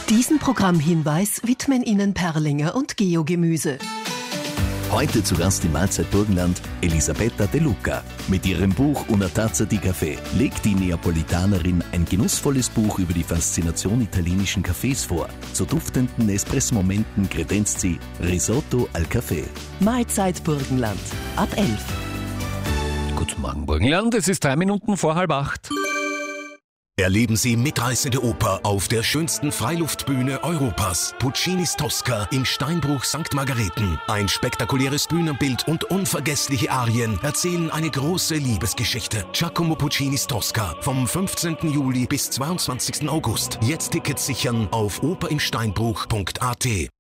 Diesen Programmhinweis widmen Ihnen Perlinger und Geogemüse. Heute zu Gast im Mahlzeit Burgenland Elisabetta De Luca. Mit ihrem Buch Una Tazza di Caffè legt die Neapolitanerin ein genussvolles Buch über die Faszination italienischen Cafés vor. Zu duftenden Espresso-Momenten kredenzt sie Risotto al Café. Mahlzeit Burgenland ab 11. Guten Morgen, Burgenland. Es ist 3 Minuten vor 7:30. Erleben Sie mitreißende Oper auf der schönsten Freiluftbühne Europas. Puccinis Tosca im Steinbruch St. Margareten. Ein spektakuläres Bühnenbild und unvergessliche Arien erzählen eine große Liebesgeschichte. Giacomo Puccinis Tosca vom 15. Juli bis 22. August. Jetzt Tickets sichern auf operimsteinbruch.at.